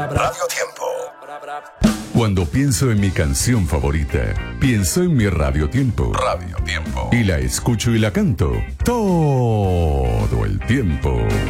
Radio Tiempo. Cuando pienso en mi canción favorita, pienso en mi Radio Tiempo. Radio Tiempo. Y la escucho y la canto todo el tiempo.